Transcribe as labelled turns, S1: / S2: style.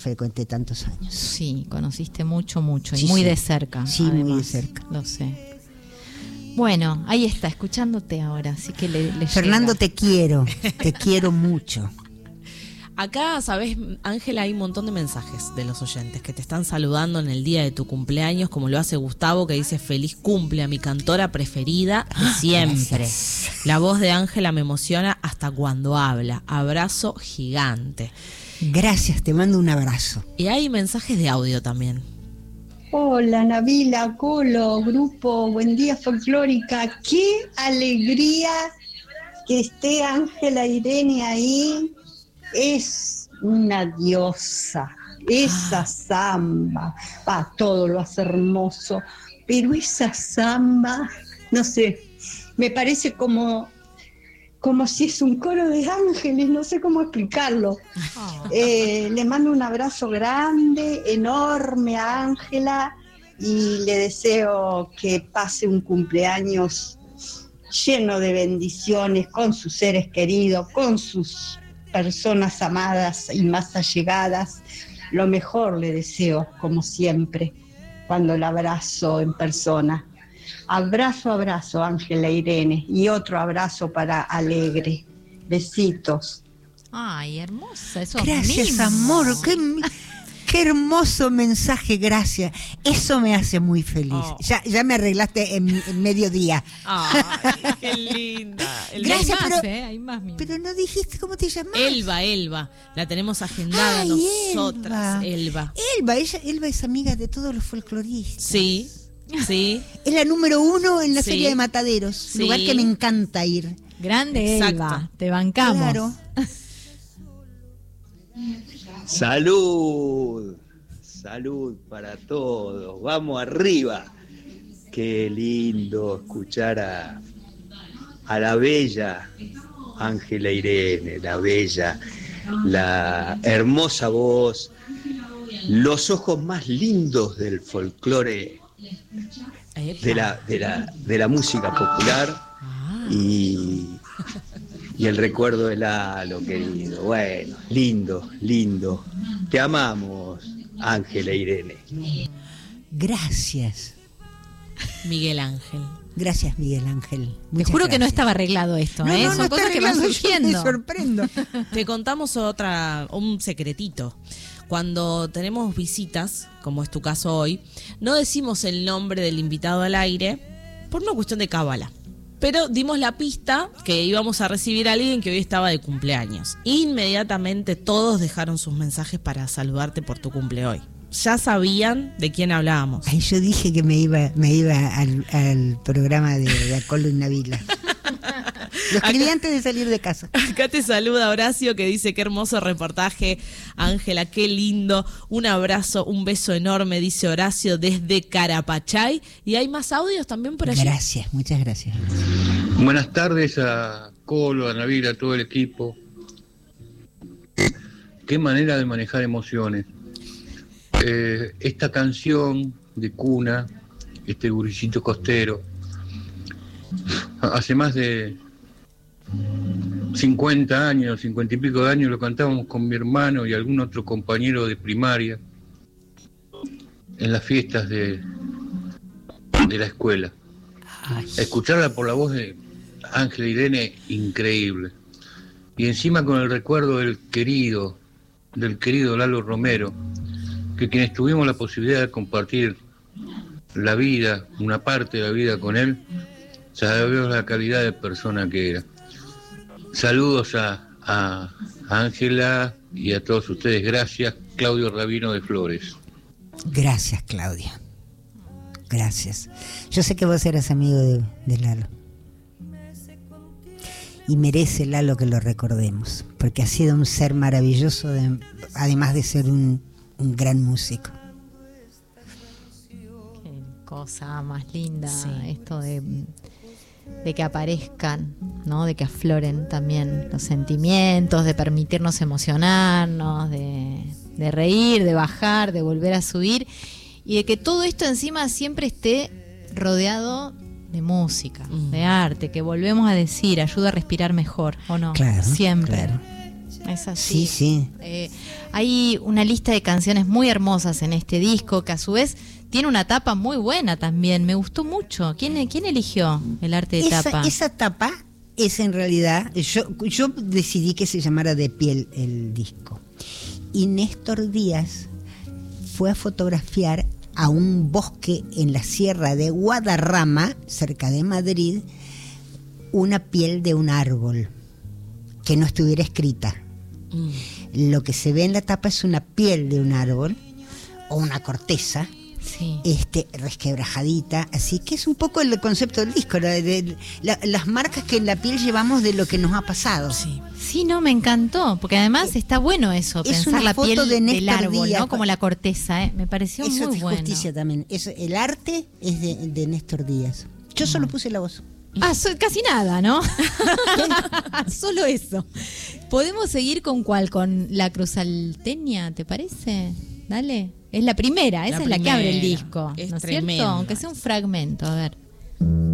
S1: frecuenté tantos años.
S2: Sí, conociste mucho,
S1: Sí,
S2: y muy
S1: sí.
S2: de cerca.
S1: Sí,
S2: además,
S1: muy de cerca.
S2: Lo sé. Bueno, ahí está, escuchándote ahora, así que le
S1: Fernando,
S2: llega.
S1: te quiero mucho.
S3: Acá, sabes, Ángela, hay un montón de mensajes de los oyentes que te están saludando en el día de tu cumpleaños, como lo hace Gustavo, que dice: feliz cumple a mi cantora preferida de siempre.
S1: Gracias.
S3: La voz de Ángela me emociona hasta cuando habla. Abrazo gigante.
S1: Gracias, te mando un abrazo.
S3: Y hay mensajes de audio también.
S4: Hola Nabila, Colo, grupo, buen día folclórica. Qué alegría que esté Ángela Irene ahí. Es una diosa. Esa samba, todo lo hace hermoso, pero esa samba, no sé, me parece como si es un coro de ángeles, no sé cómo explicarlo. Le mando un abrazo grande, enorme a Ángela y le deseo que pase un cumpleaños lleno de bendiciones con sus seres queridos, con sus personas amadas y más allegadas. Lo mejor le deseo, como siempre, cuando la abrazo en persona. Abrazo, abrazo, Ángela Irene, y otro abrazo para Alegre. Besitos.
S2: Ay, hermosa, eso.
S1: Gracias, amor. Qué hermoso mensaje, gracias. Eso me hace muy feliz. Ya me arreglaste en mediodía.
S3: Ay, qué linda.
S1: Gracias,
S2: Hay más,
S1: pero no dijiste cómo te llamás.
S3: Elba. La tenemos agendada nosotras. Elba.
S1: Elba es amiga de todos los folcloristas.
S3: Sí.
S1: Es la número 1 en la
S3: Sí.
S1: serie de Mataderos.
S3: Sí.
S1: Lugar que me encanta ir.
S2: Grande,
S3: Exacto.
S2: Elba, te bancamos.
S1: Claro.
S5: Salud para todos, vamos arriba. Qué lindo escuchar a la bella Ángela Irene, la bella, la hermosa voz, los ojos más lindos del folclore, de la música popular y el recuerdo de Lalo, querido. Bueno, lindo. Te amamos, Ángela Irene.
S1: Gracias.
S3: Miguel Ángel.
S1: Gracias, Miguel Ángel.
S2: Te juro que no estaba arreglado esto,
S1: No,
S2: Son
S1: está
S2: cosas que van
S1: arreglado, yo
S2: surgiendo.
S1: me sorprendo.
S3: Te contamos un secretito. Cuando tenemos visitas, como es tu caso hoy, no decimos el nombre del invitado al aire por una cuestión de cábala. Pero dimos la pista que íbamos a recibir a alguien que hoy estaba de cumpleaños. Inmediatamente todos dejaron sus mensajes para saludarte por tu cumple hoy. Ya sabían de quién hablábamos.
S1: Ay, yo dije que me iba al programa de Acolo y Nabila. Lo escribí antes de salir de casa.
S3: Acá te saluda Horacio, que dice: qué hermoso reportaje, Ángela, qué lindo. Un abrazo, un beso enorme, dice Horacio desde Carapachay. Y hay más audios también por allí.
S1: Gracias, muchas gracias.
S6: Buenas tardes a Colo, a Navila, a todo el equipo. Qué manera de manejar emociones. Esta canción de cuna, este guricito costero, hace más de 50 años, 50 y pico de años, lo cantábamos con mi hermano y algún otro compañero de primaria en las fiestas de la escuela. Escucharla por la voz de Ángela Irene, increíble. Y encima con el recuerdo del querido Lalo Romero, que quienes tuvimos la posibilidad de compartir la vida, una parte de la vida con él, sabemos la calidad de persona que era. Saludos a Ángela y a todos ustedes. Gracias, Claudio Rabino de Flores.
S1: Gracias, Claudia. Gracias. Yo sé que vos eras amigo de Lalo. Y merece Lalo que lo recordemos, porque ha sido un ser maravilloso, además de ser un gran músico.
S2: Qué cosa más linda,
S3: Sí.
S2: esto de que aparezcan, ¿no? De que afloren también los sentimientos, de permitirnos emocionarnos, de reír, de bajar, de volver a subir, y de que todo esto encima siempre esté rodeado de música, de arte, que volvemos a decir, ayuda a respirar mejor, ¿o no?
S1: Claro,
S2: Siempre.
S1: claro.
S2: Es así.
S1: Sí.
S2: Hay una lista de canciones muy hermosas en este disco, que a su vez tiene una tapa muy buena también. Me gustó mucho. ¿Quién eligió el arte de tapa?
S1: Esa tapa es en realidad, yo decidí que se llamara De Piel el disco. Y Néstor Díaz fue a fotografiar a un bosque en la sierra de Guadarrama, cerca de Madrid, una piel de un árbol que no estuviera escrita. Lo que se ve en la tapa es una piel de un árbol o una corteza,
S2: sí,
S1: resquebrajadita, así que es un poco el concepto del disco, las marcas que en la piel llevamos de lo que nos ha pasado.
S2: Sí, no, me encantó, porque además está bueno eso,
S1: Es
S2: pensar
S1: una
S2: la
S1: foto
S2: piel
S1: de Néstor
S2: del árbol,
S1: Díaz,
S2: ¿no? Como la corteza, me pareció
S1: eso
S2: muy
S1: es
S2: bueno.
S1: justicia también. El arte es de Néstor Díaz. Yo solo puse la voz.
S2: Casi nada, ¿no? Solo eso. ¿Podemos seguir con cuál? ¿Con La Cruzalteña, te parece? Dale. Es la primera, esa es la que abre el disco,
S3: Es
S2: ¿no es
S3: tremenda.
S2: cierto? Aunque sea un fragmento, a ver.